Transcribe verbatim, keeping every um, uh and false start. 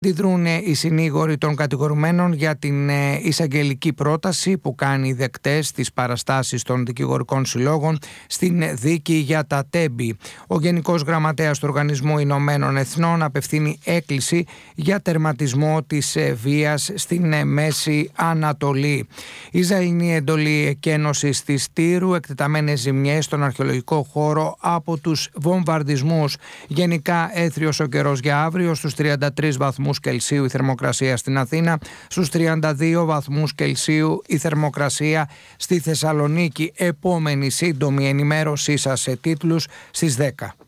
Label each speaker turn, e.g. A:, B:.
A: Αντιδρούν οι συνήγοροι των κατηγορουμένων για την εισαγγελική πρόταση που κάνει δεκτές τις παραστάσεις των δικηγορικών συλλόγων στην δίκη για τα Τέμπη. Ο Γενικός Γραμματέας του Οργανισμού Ηνωμένων Εθνών απευθύνει έκκληση για τερματισμό της βίας στην Μέση Ανατολή. Η Ισραηλινή εντολή εκένωσης της Τύρου, εκτεταμένες ζημιές στον αρχαιολογικό χώρο από τους βομβαρδισμούς. Γενικά έθριος ο καιρός για αύριο, στους τριάντα τρεις βαθμούς Κελσίου η θερμοκρασία στην Αθήνα, στους τριάντα δύο βαθμούς Κελσίου η θερμοκρασία στη Θεσσαλονίκη. Επόμενη σύντομη ενημέρωσή σας σε τίτλους στις δέκα.